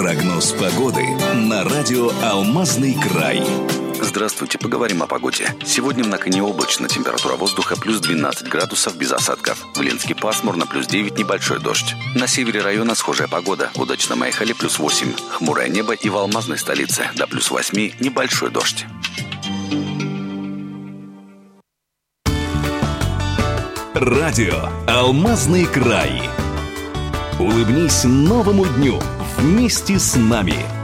Прогноз погоды на радио «Алмазный край». Здравствуйте, поговорим о погоде. Сегодня в Накане облачно, температура воздуха плюс 12 градусов без осадков. В Ленске пасмурно, плюс 9, небольшой дождь. На севере района схожая погода. В Удачном Айхале плюс 8. Хмурое небо и в Алмазной столице до плюс 8, небольшой дождь. Радио «Алмазный край». Улыбнись новому дню вместе с нами.